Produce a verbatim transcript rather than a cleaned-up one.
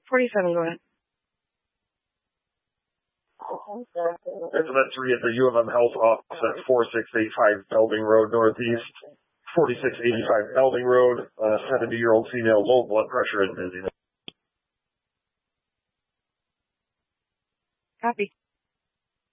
forty-seven, go ahead. Incident three at the U of M Health office at four six eight five Belding Road Northeast, forty-six eighty-five Belding Road, a seventy-year-old female, low blood pressure and dizziness. Copy.